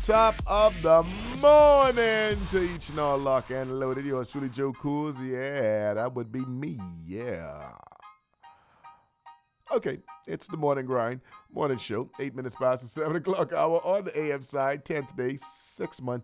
top of the morning to each and all lock and loaded. Yours truly, Joe Coors. Yeah, that would be me. Yeah. Okay, it's the morning grind, morning show, 8 minutes past the 7 o'clock hour on the AM side, 10th day, 6th month,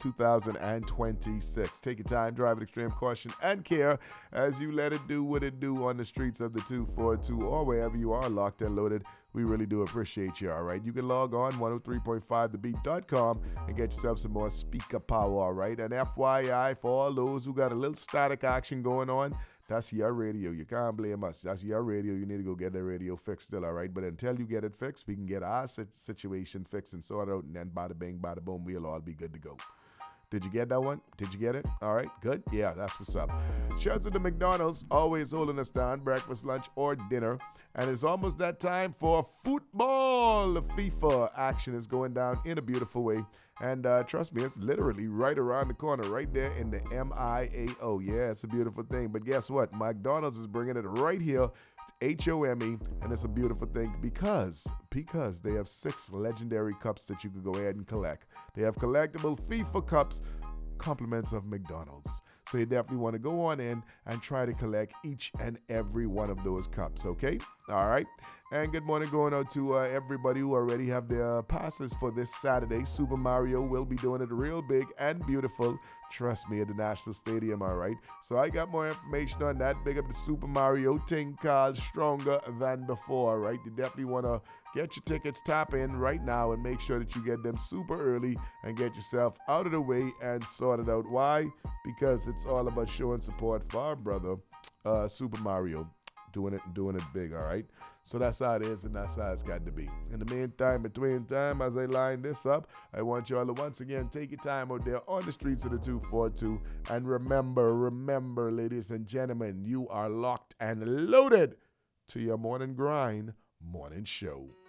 2026. Take your time, drive with extreme caution and care as you let it do what it do on the streets of the 242 or wherever you are locked and loaded. We really do appreciate you, all right? You can log on 103.5thebeat.com and get yourself some more speaker power, all right? And FYI, for all those who got a little static action going on, that's your radio. You can't blame us. That's your radio. You need to go get that radio fixed still, all right? But until you get it fixed, we can get our situation fixed and sorted out, and then bada bing, bada boom, we'll all be good to go. Did you get that one? Did you get it? All right, good. Yeah, that's what's up. Shout out to the McDonald's, always holding us down, breakfast, lunch, or dinner. And it's almost that time for football. The FIFA action is going down in a beautiful way. And trust me, it's literally right around the corner, right there in the MIAO. Yeah, it's a beautiful thing. But guess what? McDonald's is bringing it right here, HOME, and it's a beautiful thing because they have 6 legendary cups that you could go ahead and collect. They have collectible FIFA cups, compliments of McDonald's. So you definitely want to go on in and try to collect each and every one of those cups, okay? All right. And good morning going out to everybody who already have their passes for this Saturday. Super Mario will be doing it real big and beautiful. Trust me, at the National Stadium, all right? So I got more information on that. Big up the Super Mario thing called Stronger Than Before, all right? You definitely want to get your tickets, tap in right now, and make sure that you get them super early and get yourself out of the way and sort it out. Why? Because it's all about showing support for our brother, Super Mario. Doing it big, all right? So that's how it is, and that's how it's got to be. In the meantime, between time, as I line this up, I want you all to once again take your time out there on the streets of the 242. And remember, ladies and gentlemen, you are locked and loaded to your morning grind, morning show.